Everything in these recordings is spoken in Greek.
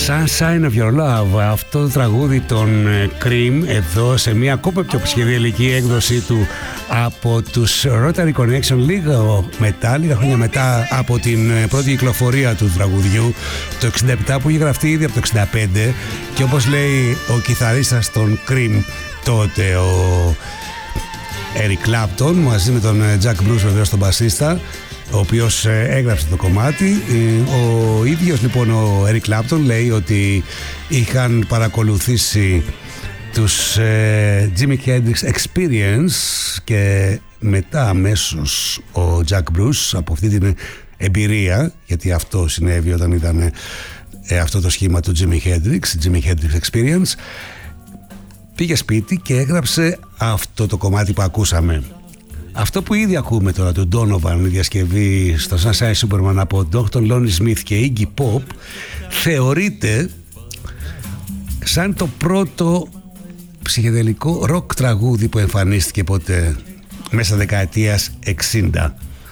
Sunshine of Your Love, αυτό το τραγούδι των Cream, εδώ σε μια ακόμα πιο ψυχεδελική έκδοση του από τους Rotary Connection λίγα χρόνια μετά από την πρώτη κυκλοφορία του τραγουδιού το 67, που είχε γραφτεί ήδη από το 65, και όπως λέει ο κιθαρίστας των Cream τότε, ο Eric Clapton, μαζί με τον Jack Bruce βεβαίως τον μπασίστα, ο οποίος έγραψε το κομμάτι. Ο ίδιος λοιπόν ο Eric Clapton λέει ότι είχαν παρακολουθήσει τους Jimi Hendrix Experience και μετά αμέσως ο Jack Bruce από αυτή την εμπειρία, γιατί αυτό συνέβη όταν ήταν αυτό το σχήμα του Jimi Hendrix Experience, πήγε σπίτι και έγραψε αυτό το κομμάτι που ακούσαμε. Αυτό που ήδη ακούμε τώρα, του Donovan, η διασκευή στο Sunshine Superman από Dr. Lonnie Smith και Iggy Pop, θεωρείται σαν το πρώτο ψυχεδελικό ροκ τραγούδι που εμφανίστηκε ποτέ μέσα δεκαετίας 60.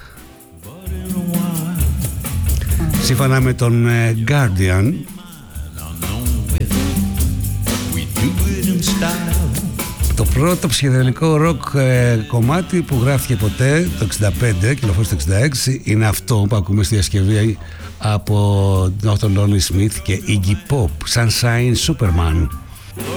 Σύμφωνα με τον Guardian, το πρώτο ψυχεδελικό ροκ κομμάτι που γράφτηκε ποτέ το 65, κυκλοφόρησε το 66, είναι αυτό που ακούμε στη διασκευή από Dr. Lonnie Smith και Iggy Pop, Sunshine Superman.